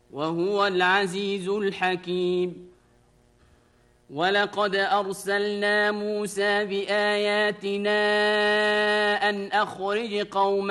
وهو العزيز الحكيم. ولقد أرسلنا موسى بآياتنا أن أخرج قومك